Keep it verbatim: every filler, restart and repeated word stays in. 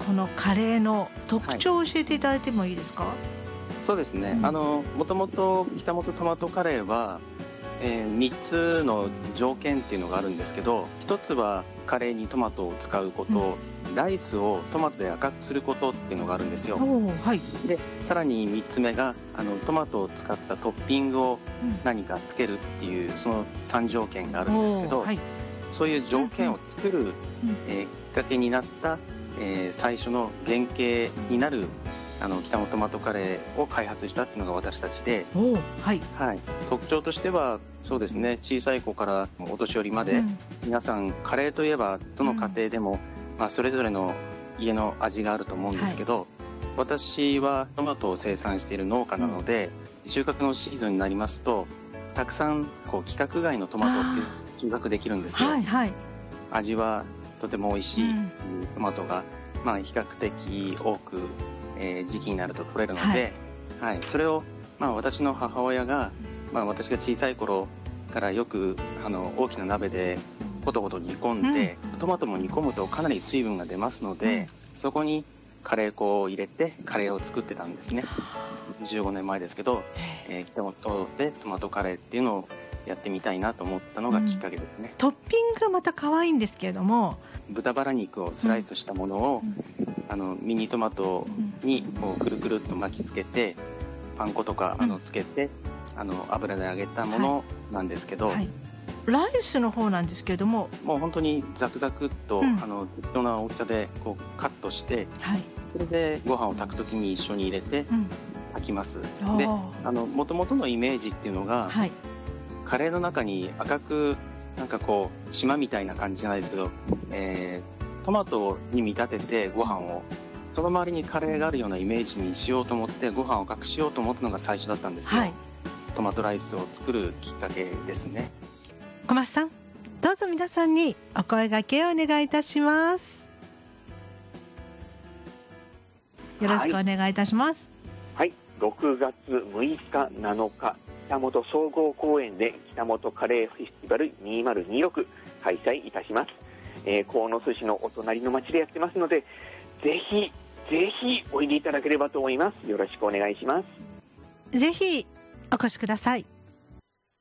このカレーの特徴を教えていただいてもいいですか？はい、 そうですね、 うん、 あのもともと北本トマトカレーは、えー、みっつの条件っていうのがあるんですけど、ひとつはカレーにトマトを使うこと、うん、ライスをトマトで赤くすることっていうのがあるんですよ。 はい、 でさらにみっつめがあのトマトを使ったトッピングを何かつけるっていう、うん、そのさん条件があるんですけど、はい、そういう条件を作る、うんえー、きっかけになった、えー、最初の原型になるあの北本トマトカレーを開発したっていうのが私たちで、はいはい、特徴としてはそうですね、小さい子からお年寄りまで、うん、皆さんカレーといえばどの家庭でも、うんまあ、それぞれの家の味があると思うんですけど、はい、私はトマトを生産している農家なので、うん、収穫のシーズンになりますとたくさんこう規格外のトマトって収穫できるんですよ、はいはい、味はとても美味しいトマトが、うんまあ、比較的多くえー、時期になると取れるので、はいはい、それを、まあ、私の母親が、まあ、私が小さい頃からよくあの大きな鍋でコトコト煮込んで、うん、トマトも煮込むとかなり水分が出ますので、うん、そこにカレー粉を入れてカレーを作ってたんですね。じゅうごねんまえですけど、えー、北本でトマトカレーっていうのをやってみたいなと思ったのがきっかけですね、 うん、トッピングがまた可愛いんですけれども、 豚バラ肉をスライスしたものを、うんあのミニトマトにこうくるくるっと巻きつけてパン粉とかあのつけて、うん、あの油で揚げたものなんですけど、はいはい、 ライスの方なんですけれどももう本当にザクザクっと、うん、あの適当な大きさでこうカットして、はい、それでご飯を炊くときに一緒に入れて炊きます、うん、であの元々のイメージっていうのが、はい、カレーの中に赤くなんかこう島みたいな感じじゃないですけど、えートマトに見立ててご飯をその周りにカレーがあるようなイメージにしようと思ってご飯を隠しようと思ったのが最初だったんですよ、はい、トマトライスを作るきっかけですね。 小松さん、どうぞ皆さんにお声掛けをお願いいたします。よろしくお願いいたします。 はい、はい、ろくがつむいかなのか北本総合公園で北本カレーフェスティバルにせんにじゅうろく開催いたします。えー、鴻巣市のお隣の町でやってますので、ぜひぜひおいでいただければと思います。よろしくお願いします。 ぜひお越しください。